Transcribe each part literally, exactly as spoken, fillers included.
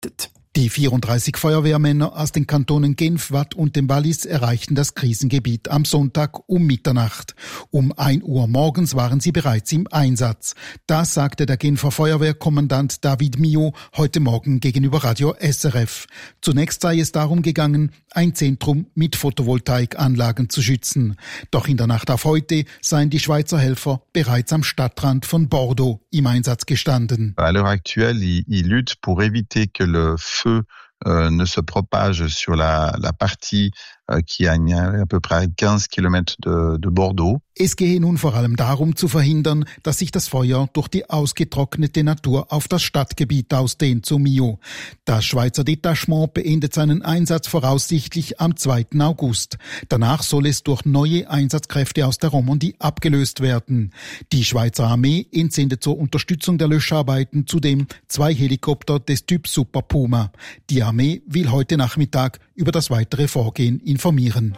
gerettet. Die vierunddreißig Feuerwehrmänner aus den Kantonen Genf, Waadt und dem Wallis erreichten das Krisengebiet am Sonntag um Mitternacht. Um ein Uhr morgens waren sie bereits im Einsatz. Das sagte der Genfer Feuerwehrkommandant David Mio heute Morgen gegenüber Radio S R F. Zunächst sei es darum gegangen, ein Zentrum mit Photovoltaikanlagen zu schützen. Doch in der Nacht auf heute seien die Schweizer Helfer bereits am Stadtrand von Bordeaux im Einsatz gestanden. À l'heure actuelle, ils, ils luttent pour éviter que le feu euh, ne se propage sur la, la partie euh, qui est à, à peu près quinze Kilometer de, de Bordeaux. Es gehe nun vor allem darum zu verhindern, dass sich das Feuer durch die ausgetrocknete Natur auf das Stadtgebiet ausdehnt, so Mio. Das Schweizer Detachement beendet seinen Einsatz voraussichtlich am zweiten August. Danach soll es durch neue Einsatzkräfte aus der Romandie abgelöst werden. Die Schweizer Armee entsendet zur Unterstützung der Löscharbeiten zudem zwei Helikopter des Typs Super Puma. Die Armee will heute Nachmittag über das weitere Vorgehen informieren.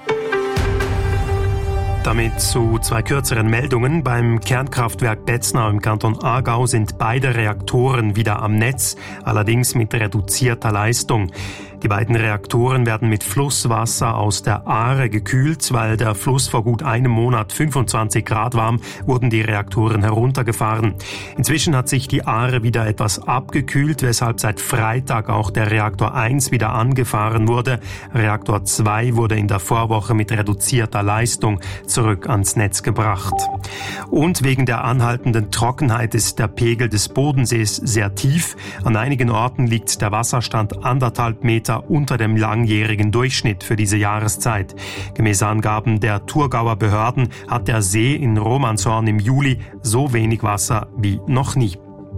Damit zu zwei kürzeren Meldungen. Beim Kernkraftwerk Betznau im Kanton Aargau sind beide Reaktoren wieder am Netz, allerdings mit reduzierter Leistung. Die beiden Reaktoren werden mit Flusswasser aus der Aare gekühlt. Weil der Fluss vor gut einem Monat fünfundzwanzig Grad warm, wurden die Reaktoren heruntergefahren. Inzwischen hat sich die Aare wieder etwas abgekühlt, weshalb seit Freitag auch der Reaktor eins wieder angefahren wurde. Reaktor zwei wurde in der Vorwoche mit reduzierter Leistung zurück ans Netz gebracht. Und wegen der anhaltenden Trockenheit ist der Pegel des Bodensees sehr tief. An einigen Orten liegt der Wasserstand anderthalb Meter unter dem langjährigen Durchschnitt für diese Jahreszeit. Gemäß Angaben der Thurgauer Behörden hat der See in Romanshorn im Juli so wenig Wasser wie noch nie.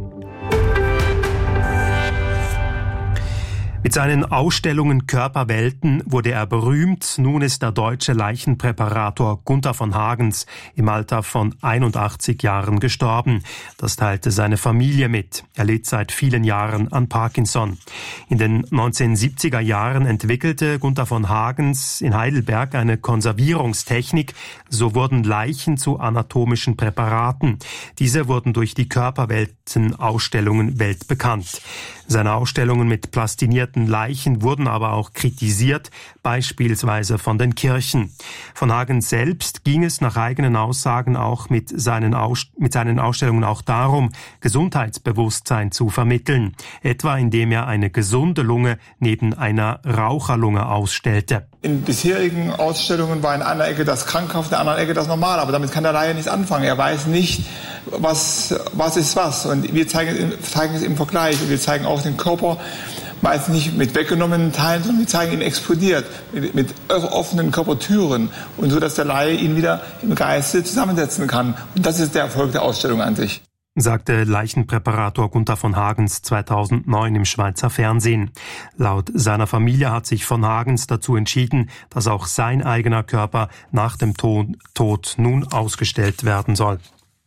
Mit seinen Ausstellungen Körperwelten wurde er berühmt. Nun ist der deutsche Leichenpräparator Gunther von Hagens im Alter von einundachtzig Jahren gestorben. Das teilte seine Familie mit. Er litt seit vielen Jahren an Parkinson. In den neunzehnhundertsiebziger Jahren entwickelte Gunther von Hagens in Heidelberg eine Konservierungstechnik. So wurden Leichen zu anatomischen Präparaten. Diese wurden durch die Körperwelten-Ausstellungen weltbekannt. Seine Ausstellungen mit plastinierten Leichen wurden aber auch kritisiert, beispielsweise von den Kirchen. Von Hagens selbst ging es nach eigenen Aussagen auch mit seinen, Aus- mit seinen Ausstellungen auch darum, Gesundheitsbewusstsein zu vermitteln, etwa indem er eine gesunde Lunge neben einer Raucherlunge ausstellte. In bisherigen Ausstellungen war in einer Ecke das Krankhaft, in der anderen Ecke das Normale, aber damit kann der Laie nichts anfangen. Er weiß nicht, was, was ist was. Und wir zeigen, zeigen es im Vergleich. Und wir zeigen auch den Körper meistens nicht mit weggenommenen Teilen, sondern wir zeigen ihn explodiert, mit, mit offenen Körpertüren. Und so, dass der Laie ihn wieder im Geiste zusammensetzen kann. Und das ist der Erfolg der Ausstellung an sich, sagte Leichenpräparator Gunther von Hagens zweitausendneun im Schweizer Fernsehen. Laut seiner Familie hat sich von Hagens dazu entschieden, dass auch sein eigener Körper nach dem Tod nun ausgestellt werden soll.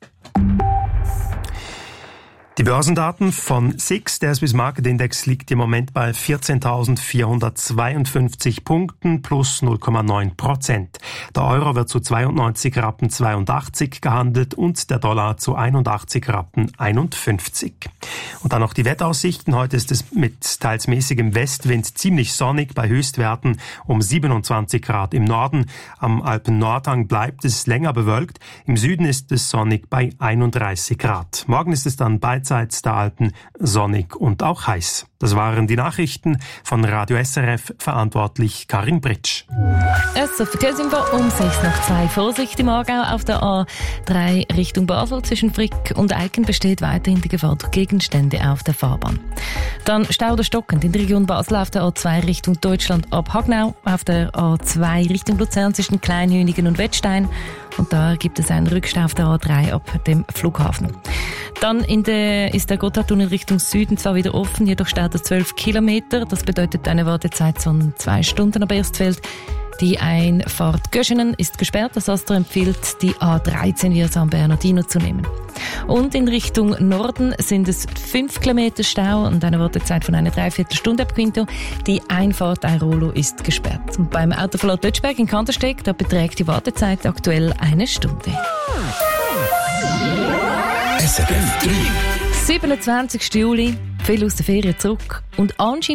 Die Börsendaten von S I X, der Swiss Market Index, liegt im Moment bei vierzehntausendvierhundertzweiundfünfzig Punkten plus null Komma neun Prozent. Der Euro wird zu zweiundneunzig Rappen zweiundachtzig gehandelt und der Dollar zu einundachtzig Rappen einundfünfzig. Und dann noch die Wetteraussichten. Heute ist es mit teils mäßigem Westwind ziemlich sonnig bei Höchstwerten um siebenundzwanzig Grad im Norden. Am Alpen-Nordhang bleibt es länger bewölkt. Im Süden ist es sonnig bei einunddreißig Grad. Morgen ist es dann beidseits der Alpen sonnig und auch heiß. Das waren die Nachrichten von Radio S R F, verantwortlich Karin Britsch. Es ist Verkehrsinfo um sechs nach zwei. Vorsicht im Aargau auf der A drei Richtung Basel. Zwischen Frick und Eiken besteht weiterhin die Gefahr durch Gegenstände auf der Fahrbahn. Dann Stau oder stockend in der Region Basel auf der A zwei Richtung Deutschland ab Hagnau. Auf der A zwei Richtung Luzern zwischen Kleinhünigen und Wettstein. Und da gibt es einen Rückstau auf der A drei ab dem Flughafen. Dann in der, ist der Gotthardtunnel Richtung Süden zwar wieder offen, jedoch staut er zwölf Kilometer. Das bedeutet eine Wartezeit von zwei Stunden ab Erstfeld. Die Einfahrt Göschenen ist gesperrt. Das Astra empfiehlt, die A dreizehn via San Bernardino zu nehmen. Und in Richtung Norden sind es fünf Kilometer Stau und eine Wartezeit von einer Dreiviertelstunde ab Quinto. Die Einfahrt Airolo ist gesperrt. Und beim Autoverlust Lötschberg in Kandersteg, da beträgt die Wartezeit aktuell eine Stunde. S R F drei. siebenundzwanzigsten Juli, viel aus der Ferien zurück und anscheinend